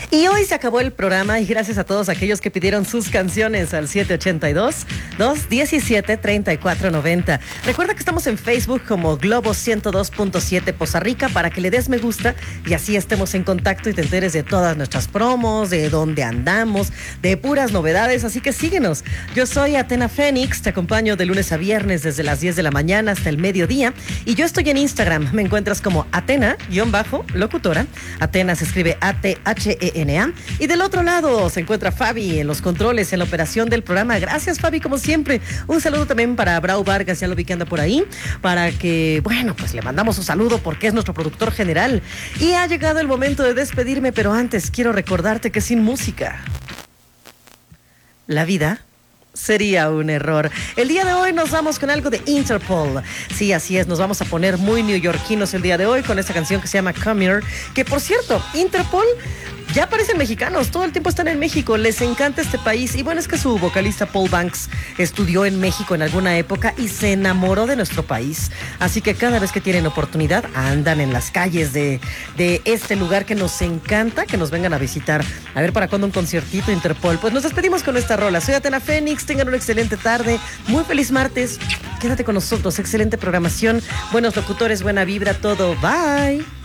Y hoy se acabó el programa y gracias a todos aquellos que pidieron sus canciones al 782-217-3490. Recuerda que estamos en Facebook como Globo 102.7 Poza Rica para que le des me gusta y así estemos en contacto y te enteres de todas nuestras promos, de dónde andamos, de puras novedades, así que síguenos. Yo soy Atena Fénix, te acompaño de lunes a viernes desde las 10 de la mañana hasta el mediodía y yo estoy en Instagram, me encuentras como Atena-locutora. Atena se escribe A-T-H-E-N-A. Y del otro lado se encuentra Fabi en los controles, en la operación del programa. Gracias, Fabi, como siempre. Un saludo también para Brau Vargas, ya lo vi que anda por ahí, para que, bueno, pues le mandamos un saludo porque es nuestro productor general. Y ha llegado el momento de despedirme, pero antes quiero recordarte que sin música, la vida sería un error. El día de hoy nos vamos con algo de Interpol. Sí, así es, nos vamos a poner muy neoyorquinos el día de hoy con esta canción que se llama Come Here, que por cierto, Interpol ya parecen mexicanos, todo el tiempo están en México, les encanta este país. Y bueno, es que su vocalista Paul Banks estudió en México en alguna época y se enamoró de nuestro país. Así que cada vez que tienen oportunidad, andan en las calles de este lugar que nos encanta, que nos vengan a visitar. A ver, ¿para cuándo un conciertito Interpol? Pues nos despedimos con esta rola. Soy Atena Fénix, tengan una excelente tarde, muy feliz martes. Quédate con nosotros, excelente programación, buenos locutores, buena vibra, todo. Bye.